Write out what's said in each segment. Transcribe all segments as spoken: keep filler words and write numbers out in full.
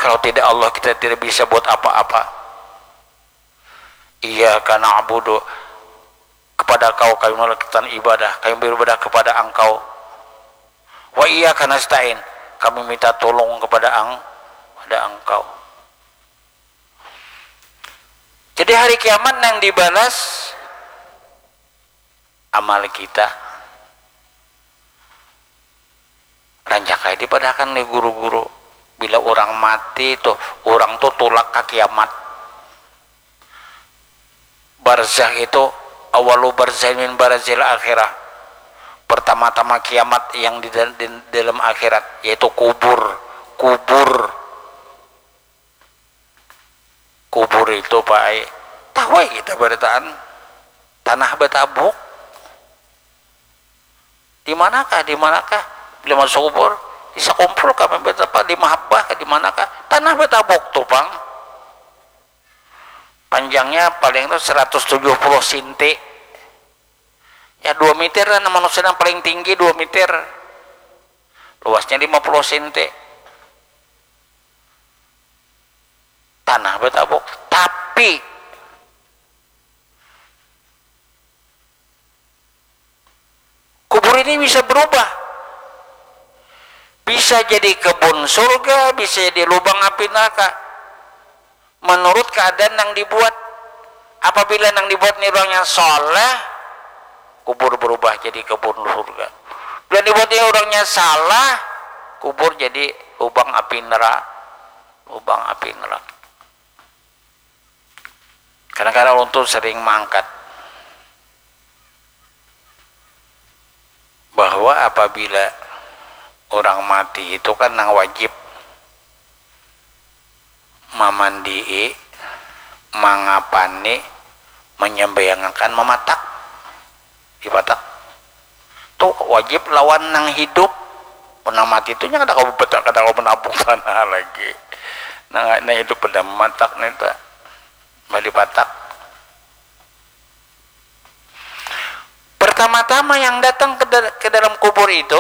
Kalau tidak Allah, kita tidak bisa buat apa-apa. Iyyaka na'budu, kepada Kau kami melakukan ibadah, kami beribadah kepada Engkau. Wa iyyaka nasta'in, kami minta tolong kepada ang, kepada Engkau. Jadi hari kiamat yang dibalas amal kita. Rancakai dipadahkan nih guru-guru, bila orang mati tuh, orang tuh tulak ke kiamat. Barzakh itu awalu barzakhin min barzil akhirah, pertama-tama kiamat yang di, di, di dalam akhirat, yaitu kubur. Kubur kubur itu Pak, tahu kita beritaan tanah betabuk. Di manakah di manakah bila masuk kubur bisa kumpul kami betapa di mahabbah, di manakah tanah betabuk tuh Bang, panjangnya paling itu seratus tujuh puluh sinti ya, dua meter lah, manusia yang paling tinggi dua meter, luasnya lima puluh sinti, tanah betabuk. Tapi kubur ini bisa berubah, bisa jadi kebun surga, bisa jadi lubang api neraka, menurut keadaan yang dibuat. Apabila yang dibuat ini orangnya soleh, kubur berubah jadi kebun surga. Bila dibuatnya orangnya salah, kubur jadi lubang api neraka, lubang api neraka. Kadang-kadang untuk sering mengangkat bahwa apabila orang mati itu kan yang wajib mamandii, mangapani, menyembayangkan, mematak, dipatak. Tuh wajib lawan nang hidup. Nang mati itu nya kada kau betak, kada kau menabung sana lagi. Nang nang hidup pada mematak nih tak, balik patak. Pertama-tama yang datang ke, ke dalam kubur itu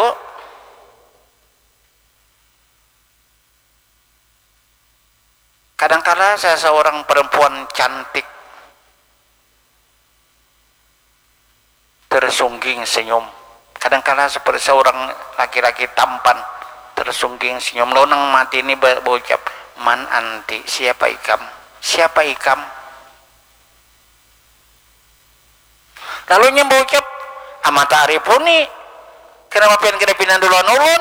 kadangkala saya seorang perempuan cantik tersungging senyum, kadangkala seperti seorang laki-laki tampan tersungging senyum. Lalu nang mati ini berucap, man anti, siapa ikam, siapa ikam. Lalu nya berucap, amata arifuni, kenapa pian kena pinan duluan ulun.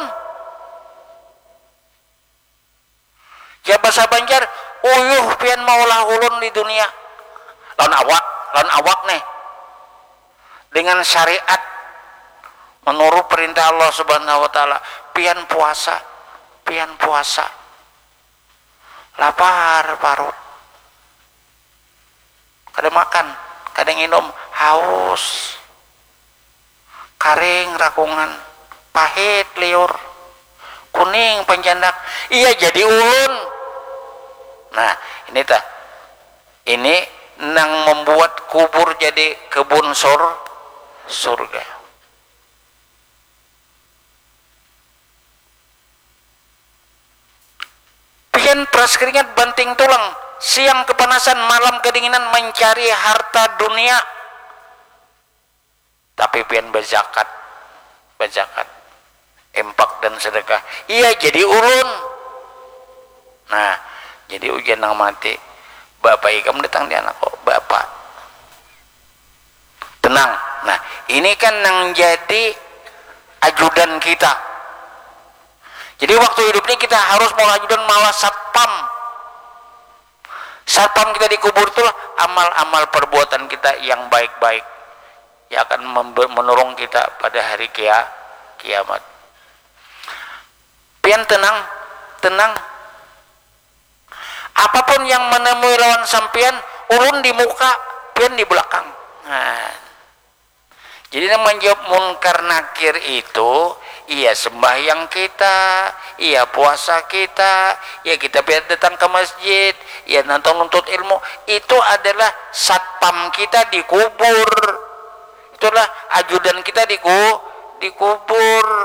Ya bahasa Banjar, uyuh pian maulah ulun di dunia. Lawan awak, lawan awak nih, dengan syariat menurut perintah Allah Subhanahu wa taala, pian puasa, pian puasa. Lapar parut. Kada makan, kada minum, haus. Karing rakungan, pahit liur, kuning panjandak. Iya jadi ulun. Nah, ini tah. Ini nang membuat kubur jadi kebun sur surga. Pian peras keringat banting tulang, siang kepanasan, malam kedinginan mencari harta dunia. Tapi pian berzakat, berzakat, impak dan sedekah. Iya jadi ulun. Nah, jadi ujian nang mati. Bapak ikam datang di anak kok, bapak. Tenang. Nah, ini kan yang jadi ajudan kita. Jadi waktu hidup ini kita harus mau ajudan malah satpam. Satpam kita dikubur itulah amal-amal perbuatan kita yang baik-baik, yang akan menolong kita pada hari kia, kiamat. Pian tenang, tenang. Apapun yang menemui lawan sampian, ulun di muka, pian di belakang. Nah, jadi yang menjawab munkar nakir itu, iya sembahyang kita, iya puasa kita, iya kita biar datang ke masjid, iya nonton nuntut ilmu, itu adalah satpam kita di kubur. Itulah ajudan kita di ku, di kubur.